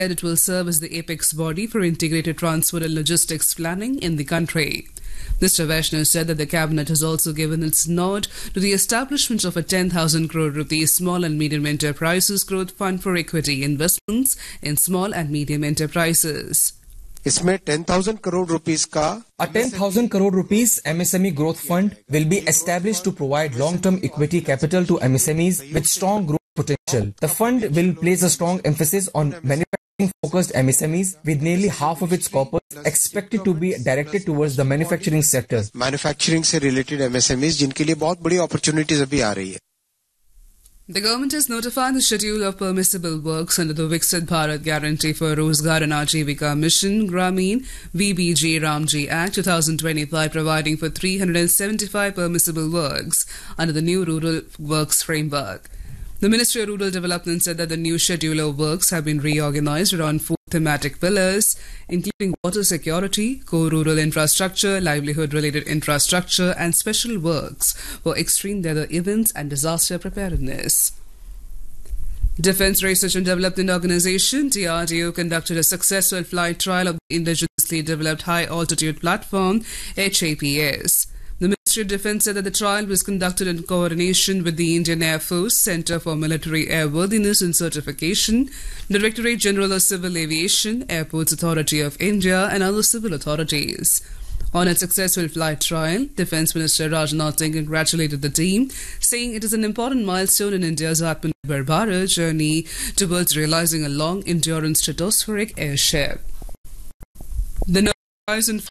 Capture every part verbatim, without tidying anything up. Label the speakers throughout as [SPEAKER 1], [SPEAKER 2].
[SPEAKER 1] said it will serve as the apex body for integrated transport and logistics planning in the country. Mister Vaishnav said that the cabinet has also given its nod to the establishment of a ten thousand crore rupees small and medium enterprises growth fund for equity investments in small and medium enterprises.
[SPEAKER 2] इसमें ten thousand crore rupees का
[SPEAKER 3] A ten thousand crore rupees M S M E growth fund will be established to provide long-term equity capital to M S M Es with strong growth potential. The fund will place a strong emphasis on manufacturing-focused M S M Es, with nearly half of its corpus expected to be directed towards the manufacturing sector.
[SPEAKER 2] Manufacturing से related M S M Es जिनके लिए बहुत बड़ी opportunities अभी आ रही है.
[SPEAKER 1] The government has notified the schedule of permissible works under the Viksit Bharat Guarantee for Rozgar and Ajivika Mission Grameen V B G Ramji Act twenty twenty-five, providing for three hundred seventy-five permissible works under the new Rural Works Framework. The Ministry of Rural Development said that the new schedule of works have been reorganized around four thematic pillars, including water security, core rural infrastructure, livelihood-related infrastructure, and special works for extreme weather events and disaster preparedness. Defence Research and Development Organisation D R D O conducted a successful flight trial of the indigenously developed high-altitude platform H A P S. The Ministry of Defence said that the trial was conducted in coordination with the Indian Air Force Centre for Military Airworthiness and Certification, Directorate General of Civil Aviation, Airports Authority of India, and other civil authorities. On its successful flight trial, Defence Minister Rajnath Singh congratulated the team, saying it is an important milestone in India's Atmanirbhar Bharat journey towards realising a long-endurance stratospheric airship. The horizon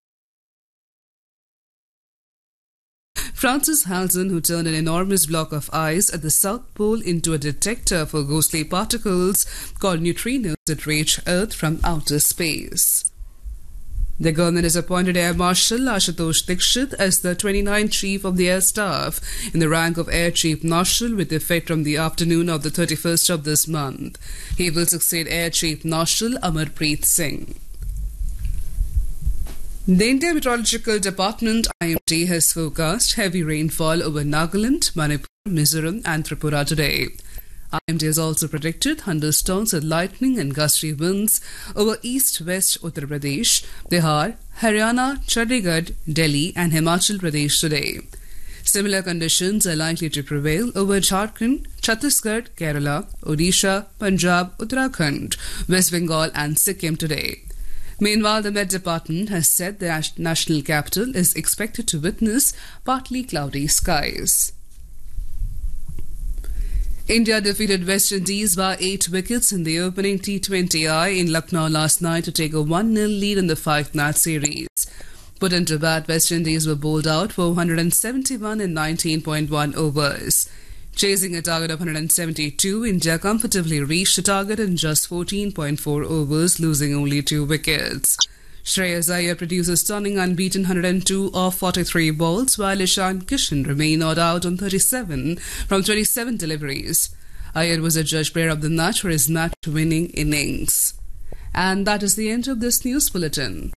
[SPEAKER 1] Francis Halton, who turned an enormous block of ice at the South Pole into a detector for ghostly particles called neutrinos that reach Earth from outer space. The government has appointed Air Marshal Ashutosh Dikshit as the twenty-ninth Chief of the Air Staff in the rank of Air Chief Marshal with effect from the afternoon of the thirty-first of this month. He will succeed Air Chief Marshal Amarpreet Singh. The India Meteorological Department I M D has forecast heavy rainfall over Nagaland, Manipur, Mizoram and Tripura today. I M D has also predicted thunderstorms with lightning and gusty winds over east-west Uttar Pradesh, Bihar, Haryana, Chandigarh, Delhi and Himachal Pradesh today. Similar conditions are likely to prevail over Jharkhand, Chhattisgarh, Kerala, Odisha, Punjab, Uttarakhand, West Bengal and Sikkim today. Meanwhile, the Met Department has said the national capital is expected to witness partly cloudy skies. India defeated West Indies by eight wickets in the opening T twenty I in Lucknow last night to take a one nil lead in the five-match series. Put into bat, West Indies were bowled out for one hundred seventy-one in nineteen point one overs. Chasing a target of one hundred seventy-two, India comfortably reached the target in just fourteen point four overs, losing only two wickets. Shreyas Iyer produced a stunning unbeaten one hundred two off forty-three balls, while Ishan Kishan remained not out on thirty-seven from twenty-seven deliveries. Iyer was adjudged player of the match for his match-winning innings. And that is the end of this news bulletin.